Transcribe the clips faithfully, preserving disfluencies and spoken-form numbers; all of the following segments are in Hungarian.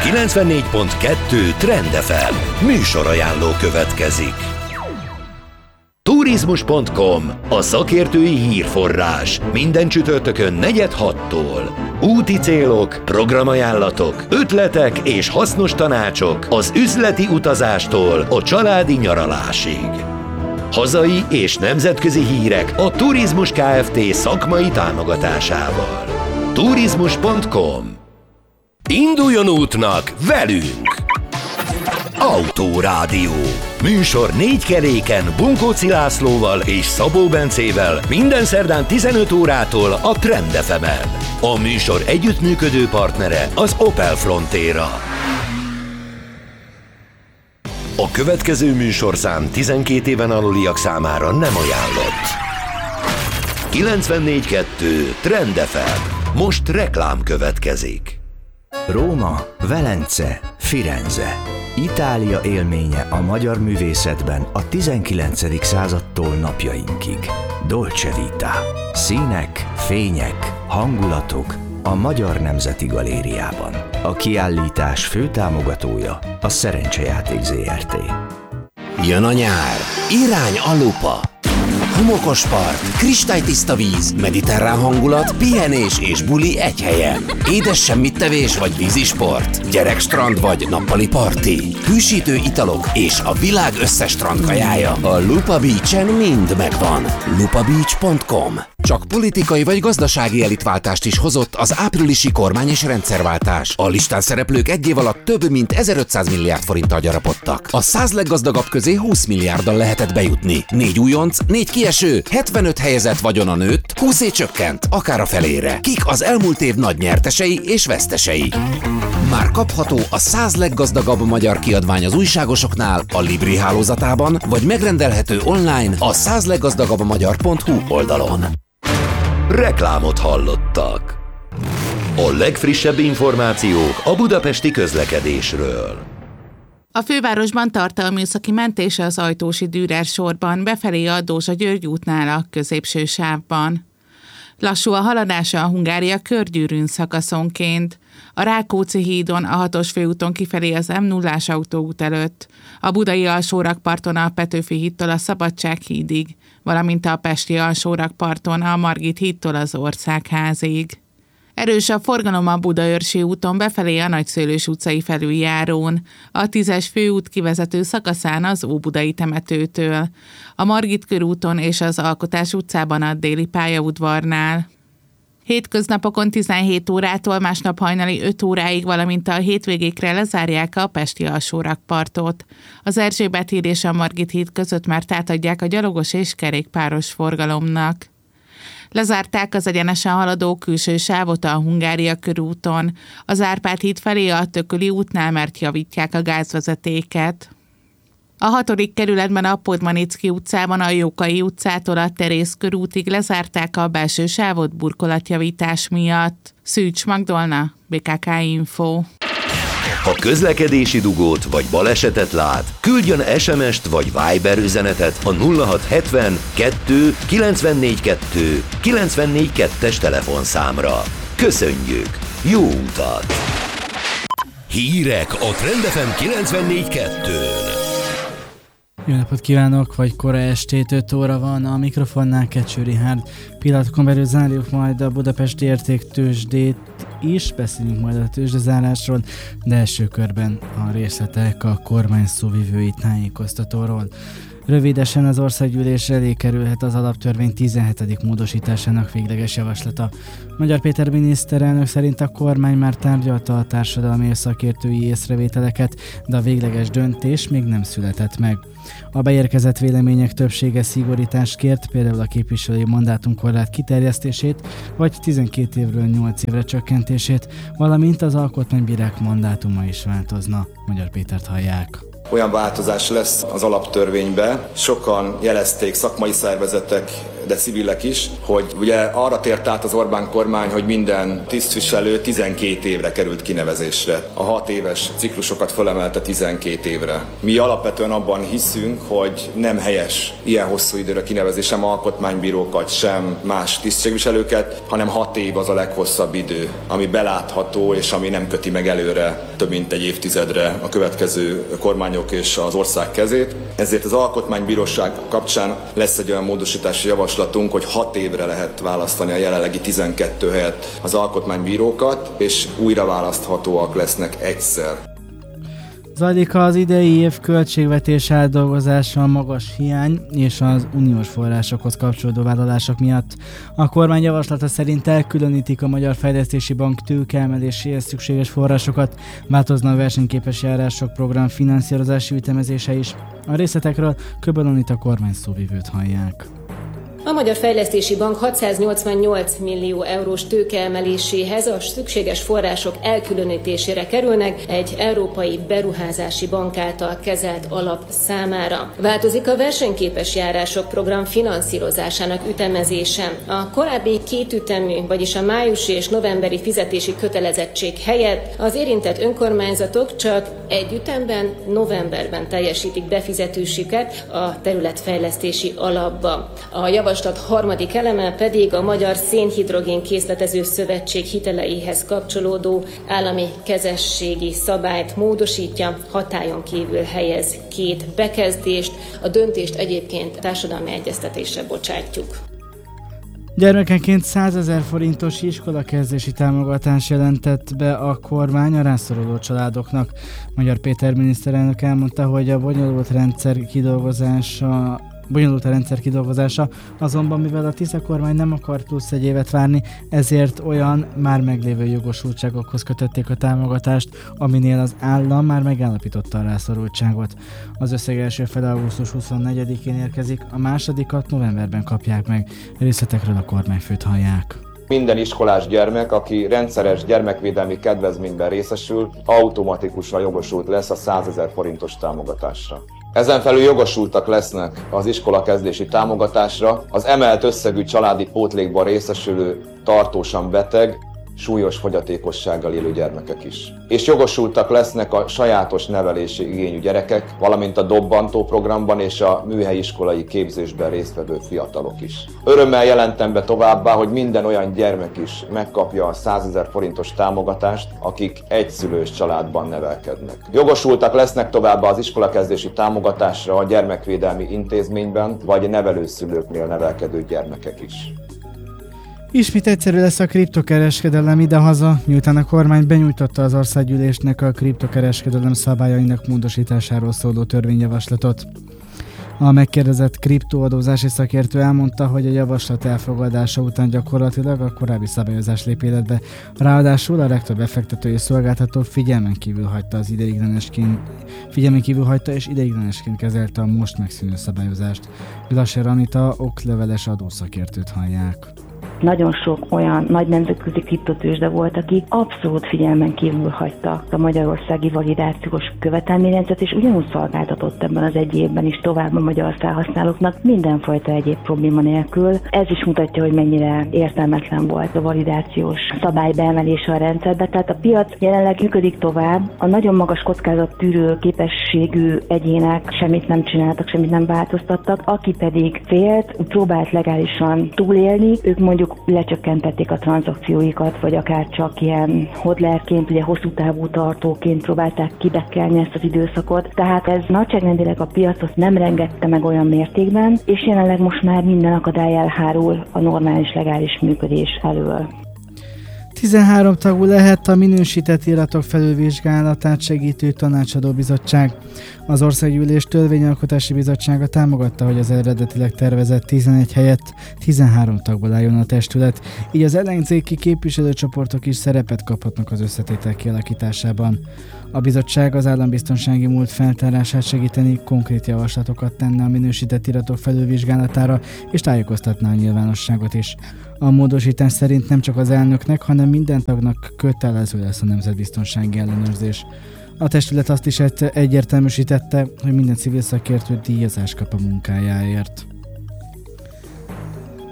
kilencvennégy pont kettő Trend ef em műsorajánló következik. Turizmus pont com, a szakértői hírforrás. Minden csütörtökön negyed hattól. Úti célok, programajánlatok, ötletek és hasznos tanácsok az üzleti utazástól a családi nyaralásig. Hazai és nemzetközi hírek a Turizmus Kft. Szakmai támogatásával. Turizmus pont com. Induljon útnak velünk! Autórádió. Műsor négy keréken Bunkóci Lászlóval és Szabó Bencével minden szerdán tizenöt órától a Trend ef emen. A műsor együttműködő partnere az Opel Frontera. A következő műsorszám tizenkét éven aluliak számára nem ajánlott. kilencvennégy pont kettő Trend ef em. Most reklám következik. Róma, Velence, Firenze. Itália élménye a magyar művészetben a tizenkilencedik századtól napjainkig. Dolce Vita. Színek, fények, hangulatok a Magyar Nemzeti Galériában. A kiállítás fő támogatója a Szerencsejáték zé er té. Jön a nyár. Irány a Lupa. Homokos part, kristálytiszta víz, mediterrán hangulat, pihenés és buli egy helyen. Édes semmittevés vagy vízisport, gyerekstrand vagy nappali parti, hűsítő italok és a világ összes strandkajája. A Lupa Beach-en mind megvan. lupa beach pont com. Csak politikai vagy gazdasági elitváltást is hozott az áprilisi kormány- és rendszerváltás. A listán szereplők egy év alatt több mint ezerötszáz milliárd forinttal gyarapodtak. A száz leggazdagabb közé húsz milliárddal lehetett bejutni. Négy újonc, négy kieső, hetvenöt helyezett vagyona nőtt, húszé csökkent, akár a felére. Kik az elmúlt év nagy nyertesei és vesztesei? Már kapható a száz leggazdagabb magyar kiadvány az újságosoknál, a Libri hálózatában, vagy megrendelhető online a száz leggazdagabb magyar pont hu oldalon. Reklámot hallottak. A legfrissebb információk a budapesti közlekedésről. A fővárosban tart a műszaki mentése az Ajtósi Dürer sorban, befelé a Dózsa-György útnál a középső sávban. Lassú a haladása a Hungária körgyűrűn szakaszonként, a Rákóczi hídon, a hatos főúton kifelé az em nullás autóút előtt, a budai alsórakparton a Petőfi hídtól a Szabadság hídig, valamint a pesti alsórakparton a Margit hídtól az Országházig. Erős a forgalom a Budaörsi úton befelé a Nagyszőlős utcai felüljárón, a tízes főút kivezető szakaszán az Óbudai temetőtől, a Margit körúton és az Alkotás utcában a Déli pályaudvarnál. Hétköznapokon tizenhét órától másnap hajnali öt óráig, valamint a hétvégékre lezárják a pesti alsórakpartot. Az Erzsébet híd és a Margit híd között már átadják a gyalogos és kerékpáros forgalomnak. Lezárták az egyenesen haladó külső sávot a Hungária körúton, az Árpád híd felé a Tököli útnál, mert javítják a gázvezetéket. A hatodik kerületben a Podmanicki utcában a Jókai utcától a Terész körútig lezárták a belső sávot burkolatjavítás miatt. Szűcs Magdolna, bé ká ká Info. Ha közlekedési dugót vagy balesetet lát, küldjön es em est vagy Viber üzenetet a nulla hat hetven kettő kilencvennégy kettő kilencvennégy kettes telefonszámra. Köszönjük! Jó utat! Hírek a Trend ef em kilencvennégy kettőn. Jó napot kívánok, vagy kora estét, öt óra van, a mikrofonnál Kecső Richárd. Pillanatokon belül zárjuk majd a budapesti értéktőzsdét is, beszélünk majd a tőzsdezárásról, de első körben a részletek a kormány szóvivői tájékoztatóról. Rövidesen az országgyűlés elé kerülhet az alaptörvény tizenhetedik módosításának végleges javaslata. Magyar Péter miniszterelnök szerint a kormány már tárgyalta a társadalmi és szakértői észrevételeket, de a végleges döntés még nem született meg. A beérkezett vélemények többsége szigorítást kért, például a képviselői mandátumkorlát kiterjesztését, vagy tizenkét évről nyolc évre csökkentését, valamint az alkotmánybírák mandátuma is változna. Magyar Pétert hallják. Olyan változás lesz az alaptörvénybe, sokan jelezték, szakmai szervezetek, de civilek is, hogy ugye arra tért át az Orbán kormány, hogy minden tisztviselő tizenkét évre került kinevezésre. A hat éves ciklusokat fölemelte tizenkét évre. Mi alapvetően abban hiszünk, hogy nem helyes ilyen hosszú időre kinevezni sem alkotmánybírókat, sem más tisztségviselőket, hanem hat év az a leghosszabb idő, ami belátható és ami nem köti meg előre több mint egy évtizedre a következő kormányok és az ország kezét. Ezért az Alkotmánybíróság kapcsán lesz egy olyan módosítási javaslatunk, hogy hat évre lehet választani a jelenlegi tizenkettő helyett az alkotmánybírókat, és újra választhatóak lesznek egyszer. Zajlik az idei év költségvetés átdolgozása a magas hiány és az uniós forrásokhoz kapcsolódó vállalások miatt. A kormány javaslata szerint elkülönítik a Magyar Fejlesztési Bank tőkeemeléséhez szükséges forrásokat, változna a versenyképes járások program finanszírozási ütemezése is. A részletekről Köbön Anita kormány szóvivőt hallják. A Magyar Fejlesztési Bank hatszáznyolcvannyolc millió eurós tőkeemeléséhez a szükséges források elkülönítésére kerülnek egy Európai Beruházási Bank által kezelt alap számára. Változik a versenyképes járások program finanszírozásának ütemezése. A korábbi kétütemű, vagyis a májusi és novemberi fizetési kötelezettség helyett az érintett önkormányzatok csak egy ütemben, novemberben teljesítik befizetésüket a területfejlesztési alapba. A javaslat harmadik eleme pedig a Magyar Szénhidrogén Készletező Szövetség hiteleihez kapcsolódó állami kezességi szabályt módosítja, hatályon kívül helyez két bekezdést. A döntést egyébként társadalmi egyeztetésre bocsátjuk. Gyermekenként százezer forintos iskolakezdési támogatás jelentett be a kormány a rászoruló családoknak. Magyar Péter miniszterelnök elmondta, hogy a bonyolult rendszer kidolgozása Bonyolult a rendszer kidolgozása, azonban mivel a Tisza kormány nem akart plusz egy évet várni, ezért olyan már meglévő jogosultságokhoz kötötték a támogatást, aminél az állam már megállapította a rászorultságot. Az összeg első fele augusztus huszonnegyedikén érkezik, a másodikat novemberben kapják meg. Részletekről a kormányfőt hallják. Minden iskolás gyermek, aki rendszeres gyermekvédelmi kedvezményben részesül, automatikusan jogosult lesz a százezer forintos támogatásra. Ezen felül jogosultak lesznek az iskolakezdési támogatásra az emelt összegű családi pótlékban részesülő tartósan beteg, súlyos fogyatékossággal élő gyermekek is. És jogosultak lesznek a sajátos nevelési igényű gyerekek, valamint a dobbantó programban és a műhelyi iskolai képzésben résztvevő fiatalok is. Örömmel jelentem be továbbá, hogy minden olyan gyermek is megkapja a százezer forintos támogatást, akik egyszülős családban nevelkednek. Jogosultak lesznek továbbá az iskolakezdési támogatásra a gyermekvédelmi intézményben vagy nevelőszülőknél nevelkedő gyermekek is. Ismét egyszerű lesz a kriptokereskedelem idehaza, miután a kormány benyújtotta az országgyűlésnek a kriptokereskedelem szabályainak módosításáról szóló törvényjavaslatot. A megkérdezett kriptoadózási szakértő elmondta, hogy a javaslat elfogadása után gyakorlatilag a korábbi szabályozás lép életbe. Ráadásul a legtöbb befektető és szolgáltató figyelmen kívül hagyta az ideiglenesként, figyelmen kívül hagyta és ideiglenesként kezelte a most megszűnő szabályozást. Vilaser Anita okleveles adószakértőt hallják. Nagyon sok olyan nagy nemzetközi kriptotőzsde volt, aki abszolút figyelmen kívül hagyta a magyarországi validációs követelményrendszert, és ugyanúgy szolgáltatott ebben az egy évben is tovább a magyar felhasználóknak mindenfajta egyéb probléma nélkül. Ez is mutatja, hogy mennyire értelmetlen volt a validációs szabály beemelése a rendszerbe. Tehát a piac jelenleg működik tovább. A nagyon magas kockázattűrő képességű egyének semmit nem csináltak, semmit nem változtattak, aki pedig félt, próbált legálisan túlélni, ők mondjuk lecsökkentették a tranzakcióikat, vagy akár csak ilyen hodlerként, ugye hosszú távú tartóként próbálták kibekkelni ezt az időszakot. Tehát ez nagyságrendileg a piacot nem rengette meg olyan mértékben, és jelenleg most már minden akadály elhárul a normális, legális működés elől. tizenhárom tagú lehet a minősített iratok felülvizsgálatát segítő tanácsadó bizottság. Az Országgyűlés Törvényalkotási Bizottsága támogatta, hogy az eredetileg tervezett tizenegy helyett tizenhárom tagból álljon a testület, így az ellenzéki képviselőcsoportok is szerepet kaphatnak az összetétel kialakításában. A bizottság az állambiztonsági múlt feltárását segíteni, konkrét javaslatokat tenne a minősített iratok felülvizsgálatára, és tájékoztatná a nyilvánosságot is. A módosítás szerint nem csak az elnöknek, hanem minden tagnak kötelező lesz a nemzetbiztonsági ellenőrzés. A testület azt is egyértelműsítette, hogy minden civil szakértő díjazást kap a munkájáért.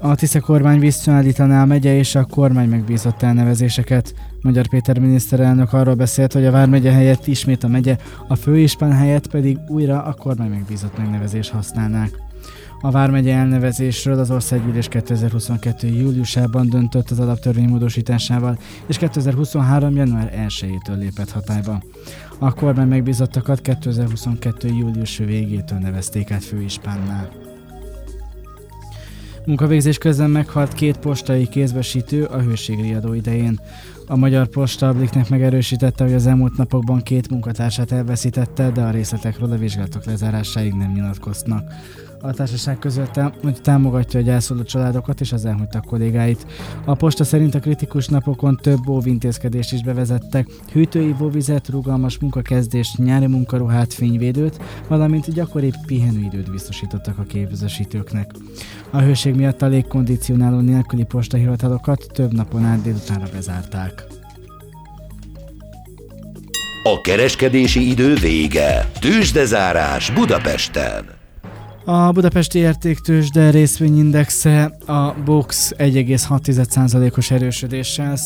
A Tisza kormány visszaállítaná a megye és a kormány megbízott elnevezéseket. Magyar Péter miniszterelnök arról beszélt, hogy a vármegye helyett ismét a megye, a főispán helyett pedig újra a kormány megbízott megnevezést használnák. A vármegye elnevezésről az Országgyűlés kétezer-huszonkettő. júliusában döntött az alaptörvény módosításával, és kétezer-huszonhárom. január elsejétől lépett hatályba. A kormány megbízottakat kétezer-huszonkettő. július végétől nevezték át főispánná. Munkavégzés közben meghalt két postai kézbesítő a hőségriadó idején. A Magyar Posta a Blicknek megerősítette, hogy az elmúlt napokban két munkatársát elveszítette, de a részletekről a vizsgálatok lezárásáig nem nyilatkoznak. A társaság közölte, hogy támogatja a gyászoló családokat és az elhunytak kollégáit. A posta szerint a kritikus napokon több óvintézkedést is bevezettek, hűtőivóvizet, rugalmas munkakezdést, nyári munkaruhát, fényvédőt, valamint gyakori pihenőidőt biztosítottak a képzősítőknek. A hőség miatt a légkondicionáló nélküli postahivatalokat több napon át délutánra bezárták. A kereskedési idő vége. Tőzsdezárás Budapesten. A budapesti értéktőzsde részvényindexe a BUX egy egész hat százalékos erősödéssel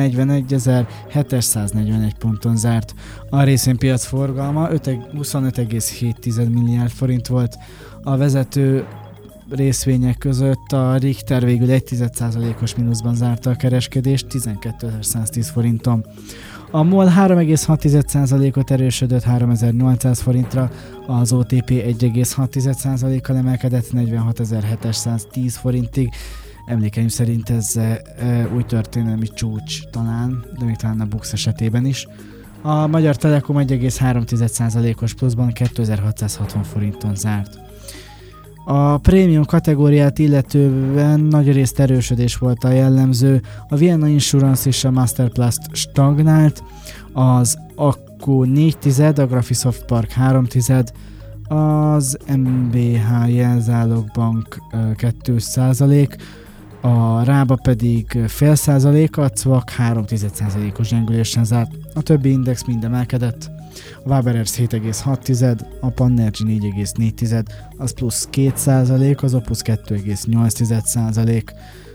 száznegyvenegyezer-hétszáznegyvenegy ponton zárt. A részvénypiac forgalma huszonöt egész hét milliárd forint volt. A vezető részvények között a Richter végül egy százalékos mínuszban zárta a kereskedést tizenkétezer-száztíz forinton. A MOL három egész hat százalékot erősödött háromezer-nyolcszáz forintra, az o té pé egy egész hat százalékkal emelkedett negyvenhatezer-hétszáztíz forintig. Emlékeim szerint ez e, új történelmi csúcs talán, de még talán a BUX esetében is. A Magyar Telekom egy egész három százalékos pluszban kétezer-hatszázhatvan forinton zárt. A prémium kategóriát illetően nagyrészt erősödés volt a jellemző, a Vienna Insurance és a Masterplast stagnált, az Akku négy tized, a Graphisoft Park három tized, az em bé há Jelzálogbank két százalék, a Rába pedig fél százalék, a cvak három százalékos gyengülésen zárt, a többi index mind emelkedett. A Waberers hét egész hat tized, a Pannergy négy egész négy tized, az plusz két százalék, az Opus kettő egész nyolc százalék,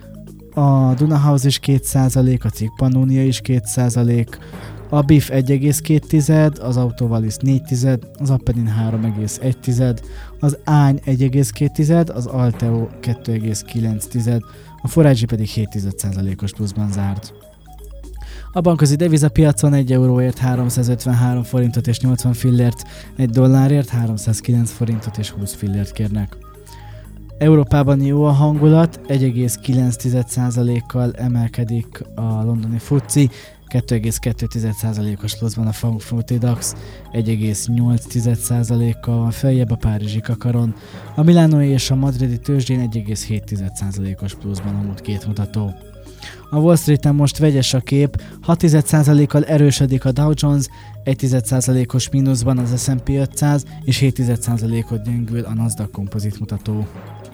a Dunahouse is két százalék, a Cikk Pannonia is két százalék, a bé i ef egy egész két tized, az Autovalis négy tized, az Appenin három egész egy tized, az Ány egy egész két tized, az Alteo kettő egész kilenc tized, a Forage pedig hét százalékos pluszban zárt. A bankközi devizapiacon egy euróért háromszázötvenhárom forintot és nyolcvan fillért, egy dollárért háromszázkilenc forintot és húsz fillért kérnek. Európában jó a hangulat, egy egész kilenc százalékkal emelkedik a londoni fuci, két egész kettő százalékos pluszban a frankfurti DAX, egy egész nyolc százalékkal van feljebb a párizsi kakaron, a milánói és a madridi tőzsdén egy egész hét százalékos pluszban a múlt két mutató. A Wall Streeten most vegyes a kép, hat százalékkal erősödik a Dow Jones, egy százalékos mínuszban az es and pé ötszáz és hét százalékot gyengül a Nasdaq kompozit mutató.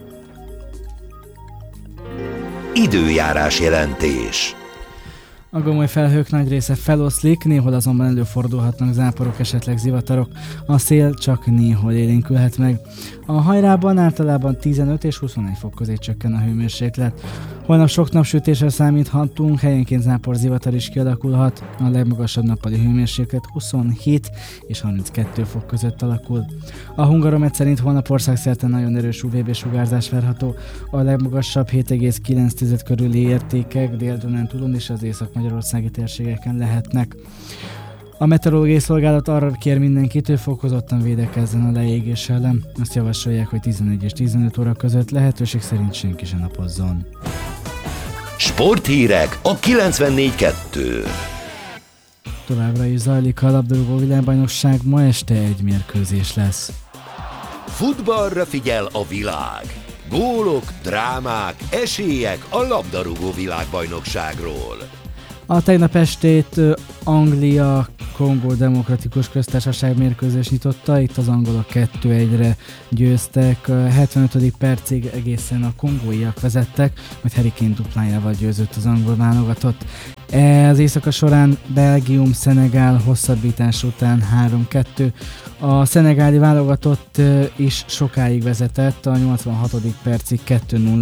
Időjárás jelentés. A gomoly felhők nagy része feloszlik, néhol azonban előfordulhatnak záporok, esetleg zivatarok, a szél csak néhol élénkülhet meg. A hajrában általában tizenöt és huszonegy fok közé csökken a hőmérséklet. Holnap sok napsütésre számíthatunk, helyenként zápor, zivatar is kialakulhat, a legmagasabb nappali hőmérséklet huszonhét és harminckettő fok között alakul. A Hungaromet szerint holnap országszerte nagyon erős u vé bé sugárzás várható, a legmagasabb hét egész kilenc körüli értékek Dél-Dunántúlon és az észak-magyarországi térségeken lehetnek. A meteorológiai szolgálat arra kér mindenkit, hogy fokozottan védekezzen a leégés ellen. Azt javasolják, hogy tizenegy és tizenöt óra között lehetőség szerint senki sem napozzon. Sporthírek a kilencvennégy kettő. Továbbra is zajlik a labdarúgó világbajnokság, ma este egy mérkőzés lesz. Futballra figyel a világ. Gólok, drámák, esélyek a labdarúgó világbajnokságról. A tegnap estét Anglia Kongó Demokratikus Köztársaság mérkőzés nyitotta, itt az angolok kettő egyre győztek, hetvenötödik percig egészen a kongóiak vezettek, majd Harry Kane duplájával győzött az angol válogatott. Az éjszaka során Belgium-Szenegál hosszabbítás után három kettő. A szenegáli válogatott is sokáig vezetett, a nyolcvanhatodik percig kettő nulla.